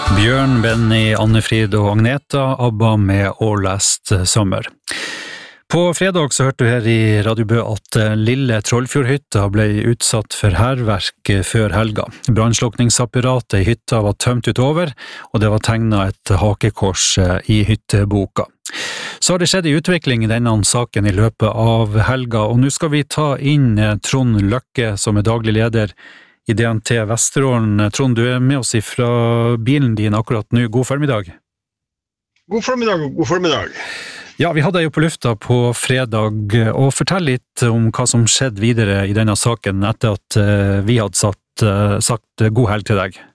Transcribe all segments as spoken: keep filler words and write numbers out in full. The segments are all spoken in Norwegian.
Bjørn, Benny, Anne-Frid og Agneta, ABBA med All Last Summer. På fredag så hørte du her i Radio Bø at lille Trollfjordhytta ble utsatt for hærverk før helga. Brannslukningsapparatet i hytta var tømt utover, og det var tegnet et hakekors i hytteboka. Så har det skjedd en utvikling i denne saken i løpet av helga, og nå skal vi ta inn Trond Løkke, som er daglig leder i D N T Vesterålen. Trond, du er med oss fra bilen din akkurat nå. God formiddag. God formiddag, god formiddag. Ja, vi hadde jo på lufta på fredag, og fortell litt om hva som skjedde videre i denne saken etter at vi hadde satt, sagt god helg til deg.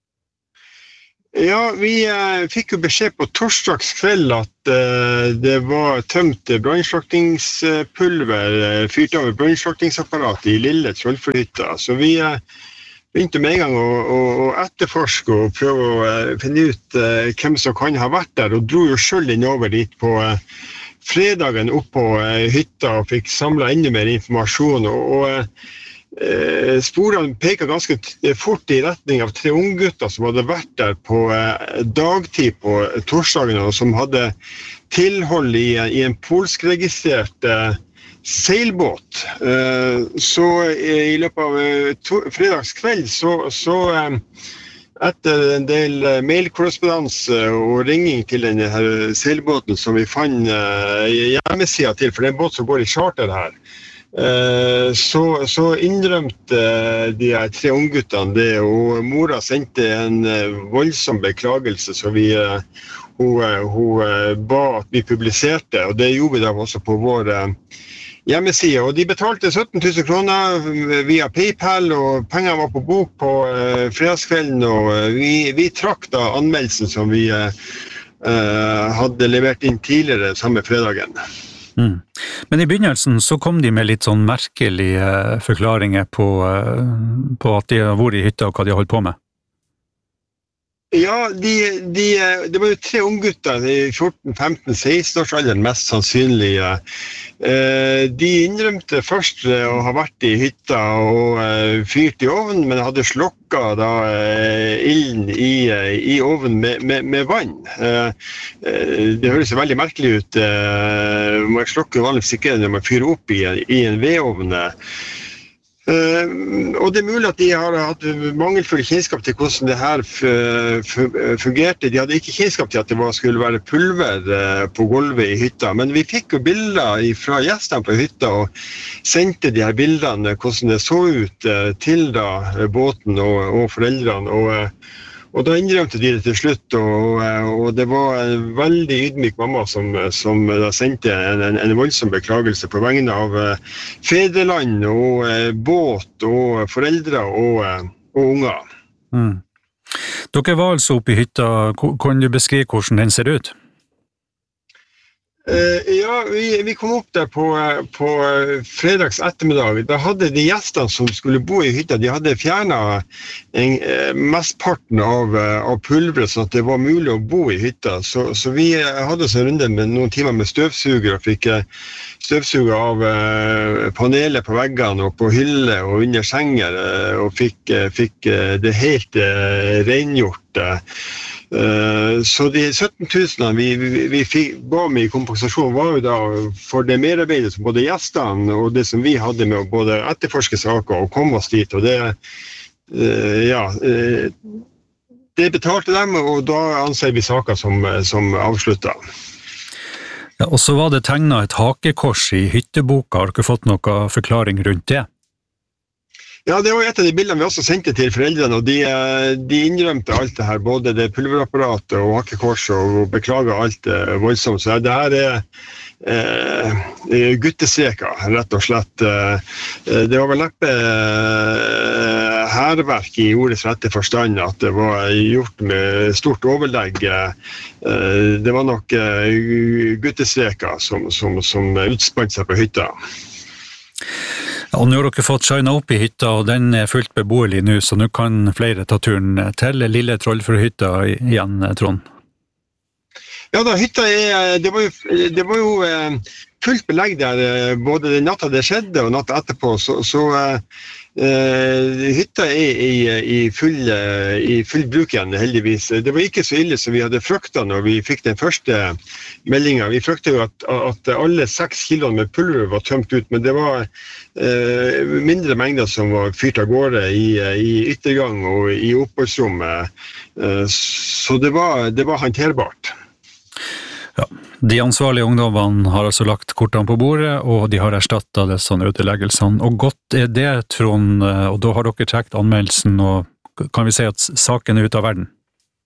Ja, vi eh, fikk jo beskjed på torsdags kveld at eh, det var tømt brannslukningspulver, eh, fyrt av brannslukningsapparat i lille Trollfjordhytta. Så vi eh, begynte med en gang å, å, å etterforske og prøve å eh, finne ut eh, hvem som kan ha vært der, og dro jo selv innover dit på eh, fredagen opp på eh, hytta og fikk samlet enda mer informasjon. Og, og eh, Eh, sporene peker ganske fort i retning av tre unggutter som hadde vært der på eh, dagtid på torsdagen, og som hadde tilhold i, i en polskregistrert eh, seilbåt. Eh, så eh, i løpet av eh, to, fredagskveld så, så eh, etter en del eh, mailkorrespondanse og ringing til denne her seilbåten som vi fant eh, hjemmesida til, for det er en båt som går i charter her, Så, så innrømte de her tre ungguttene det, og mora sendte en voldsom beklagelse, så vi, hun, hun ba at vi publiserte, og det gjorde vi da også på vår hjemmeside. Og de betalte sytten tusen kroner via PayPal, og pengene var på bok på fredagskvelden, og vi, vi trakk da anmeldelsen som vi uh, hadde levert inn tidligere samme fredagen. Mm. Men i begynnelsen så kom de med litt sånn merkelige forklaringer på, på at de har vært i hytta og hva de har holdt på med. Ja, de, de, det var jo tre unggutter i fjorten, femten, seksten års alder mest sannsynlig. De innrømte først å ha vært i hytta og fyrt i ovnen, men hadde slukket da ilden i, i ovnen med, med, med vann. Det høres jo veldig merkelig ut. Man slukker vanligvis ikke når man fyrer opp i, i en vedovn. Uh, og det er mulig at de har hatt mangelfull kjennskap til hvordan det her fungerte. De hadde ikke kjennskap til at det var, skulle være pulver uh, på gulvet i hytta, men vi fikk jo bilder fra gjestene på hytta og sendte de her bildene hvordan det så ut uh, til da båten og, og foreldrene, og uh, Og da innrømte de det til slutt, og, og det var en veldig ydmyk mamma som, som da sendte en, en, en voldsom beklagelse på vegne av fedreland og båt og foreldre og, og unger. Mm. Dere var altså oppe i hytta. Kan du beskrive hvordan den ser ut? Uh, ja, vi, vi kom opp der på, på fredags ettermiddag. Da hadde de gjestene som skulle bo i hytta, de hadde fjernet en, mestparten av, av pulveret, sånn at det var mulig å bo i hytta. Så, så vi hadde så en runde med noen timer med støvsuger, og fikk støvsuger av uh, panelet på veggene og på hylle og under senger, uh, og fikk, fikk det helt uh, rengjort. Uh, så de sytten tusen vi, vi, vi fikk, ba med i kompensasjon var jo da for det merarbeidet som både gjestene og det som vi hadde med å både etterforske saker og komme oss dit, og det, uh, ja, uh, det betalte dem, og da anser vi saker som, som avsluttet. Ja, og så var det tegnet et hakekors i hytteboka. Har dere fått noe forklaring rundt det? Ja, det var et av de bildene vi også sendte til foreldrene, og de, de innrømte alt det her, både det pulverapparatet og hakekorset, og beklager alt det voldsomt. Så det her er eh, guttestreker, rett og slett. Det var vel neppe eh, hærverk i ordets rette forstand, at det var gjort med stort overlegg. Eh, det var nok eh, guttestreker som, som, som utspant seg på hytta. Og nå har dere fått shina opp i hytta, og den er fullt beboelig nå, så nå kan flere ta turen til lille Trollfjordhytta igjen, Trond. Ja da, hytta er, det var jo, det var jo fullt belegg der, både den natta det skjedde og natta etterpå, så, så Uh, hytta er i, i, full, uh, i full bruk igjen, heldigvis. Det var ikke så ille som vi hadde fryktet når vi fikk den første meldingen. Vi fryktet jo at, at alle seks kiloene med pulver var tømt ut, men det var uh, mindre mengder som var fyrt av gårde i, i yttergang og i oppholdsrommet. Uh, så det var, det var håndterbart. Ja, de ansvarlige ungdommene har altså lagt kortene på bordet, og de har erstattet det sånn uteleggelsene. Og godt er det, Trond, og da har dere trekt anmeldelsen, og kan vi si at saken er ute av verden?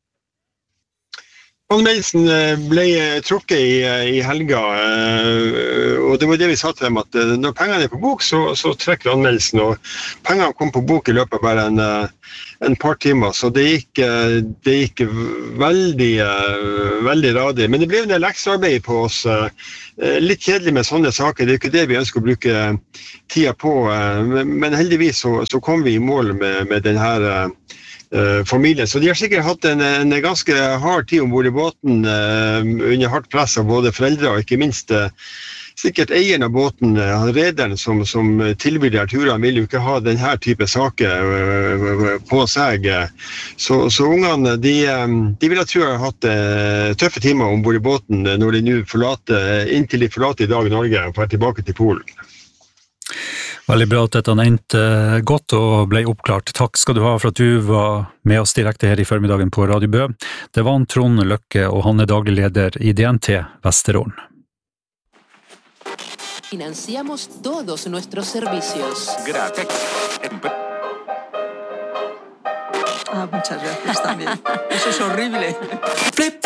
Anmeldelsen ble trukket i, i helga, og det var det vi sa til dem, at når pengene er på bok, så, så trekker anmeldelsen, og pengene kom på bok i løpet av bare en en par timer, så det gikk, det gikk veldig, veldig radig. Men det ble en del ekstraarbeid på oss. Litt kjedelig med sånne saker, det er ikke det vi ønsker å bruke tida på. Men heldigvis så, så kom vi i mål med, med denne uh, familien. Så de har sikkert hatt en, en ganske hard tid ombord i båten, uh, under hardt press av både foreldre og ikke minst uh, sikkert eieren av båten, rederen som, som tilbyr de her turene, vil jo ikke ha denne type saker på seg. Så, så ungene, de, de vil ha tror jeg har hatt tøffe timer ombord i båten når de nå forlater, inntil de forlater i dag Norge og får tilbake til Polen. Veldig bra at dette endte godt og ble oppklart. Takk skal du ha for at du var med oss direkte her i formiddagen på Radio Bø. Det var en Trond Løkke, og han er daglig leder i D N T Vesterålen. Financiamos todos nuestros servicios. Gracias. Ah, muchas gracias también. Eso es horrible.